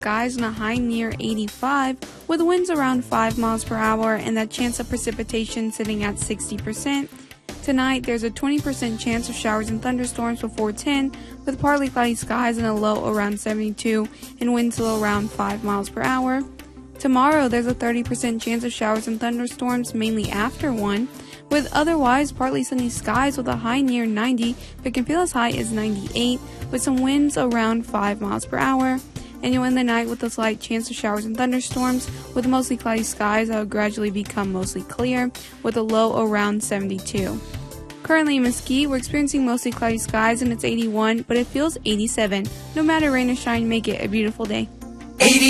skies and a high near 85, with winds around 5 miles per hour and that chance of precipitation sitting at 60%. Tonight, there's a 20% chance of showers and thunderstorms before 10, with partly cloudy skies and a low around 72 and winds low around 5 miles per hour. Tomorrow, there's a 30% chance of showers and thunderstorms mainly after 1, with otherwise partly sunny skies with a high near 90, but can feel as high as 98, with some winds around 5 miles per hour. And you'll end the night with a slight chance of showers and thunderstorms, with mostly cloudy skies that will gradually become mostly clear, with a low around 72. Currently in Mesquite, we're experiencing mostly cloudy skies and it's 81, but it feels 87. No matter rain or shine, make it a beautiful day. 80